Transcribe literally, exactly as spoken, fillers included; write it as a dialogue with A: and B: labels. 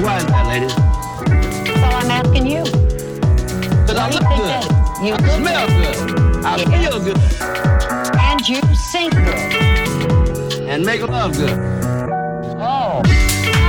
A: Why is that, ladies?
B: Well, I'm asking you.
A: Because I look good.
B: You
A: I
B: look
A: smell
B: good.
A: good. I
B: Yes.
A: feel good.
B: And you sing good.
A: And make love good.
B: Oh.